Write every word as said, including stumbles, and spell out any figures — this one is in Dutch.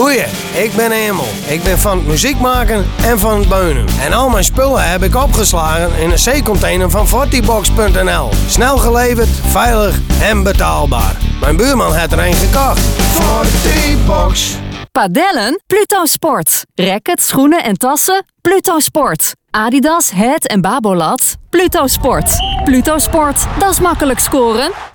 Goeie, ik ben Emel. Ik ben van het muziek maken en van het beunen. En al mijn spullen heb ik opgeslagen in een C-container van fortybox punt n l. Snel geleverd, veilig en betaalbaar. Mijn buurman heeft er een gekocht. fortybox. Padellen? Pluto Sport. Rackets, schoenen en tassen? Pluto Sport. Adidas, Het en Babolat? Pluto Sport. Pluto Sport, dat is makkelijk scoren.